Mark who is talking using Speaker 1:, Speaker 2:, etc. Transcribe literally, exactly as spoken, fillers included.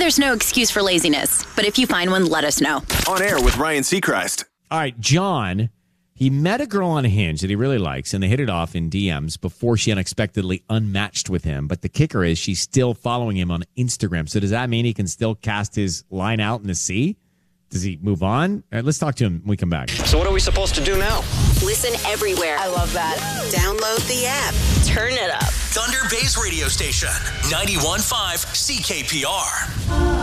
Speaker 1: there's no excuse for laziness, but if you find one, let us know.
Speaker 2: On Air with Ryan Seacrest.
Speaker 3: All right, John, he met a girl on Hinge that he really likes, and they hit it off in D Ms before she unexpectedly unmatched with him. But the kicker is she's still following him on Instagram. So does that mean he can still cast his line out in the sea? Does he move on? All right, let's talk to him when we come back.
Speaker 4: So what are we supposed to do now?
Speaker 5: Listen everywhere.
Speaker 6: I love that.
Speaker 5: Download the app.
Speaker 6: Turn it up.
Speaker 7: Thunder Bay's radio station, ninety-one point five C K P R.